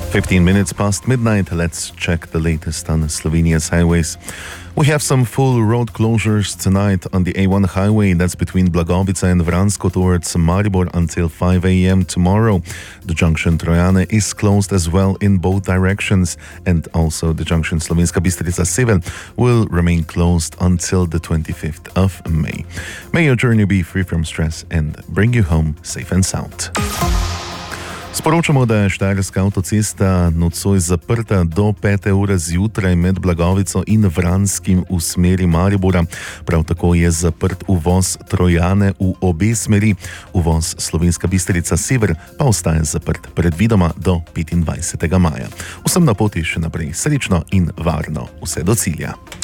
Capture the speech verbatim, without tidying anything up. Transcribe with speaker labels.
Speaker 1: fifteen minutes past midnight, let's check the latest on Slovenia's highways. We have some full road closures tonight on the A one highway, that's between Blagovica and Vransko towards Maribor until five a.m. tomorrow. The junction Trojane is closed as well in both directions, and also the junction Slovenska Bistrica Sever will remain closed until the twenty-fifth of May. May your journey be free from stress and bring you home safe and sound. Sporočamo, da je Štajerska avtocesta nocoj zaprta do pete ure zjutraj med Blagovico in Vranskim v smeri Maribora. Prav tako je zaprt uvoz Trojane v obe smeri. Uvoz Slovenska Bistrica Sever pa ostaja zaprt predvidoma do petindvajsetega maja. Vsem na poti še naprej srečno in varno vse do cilja.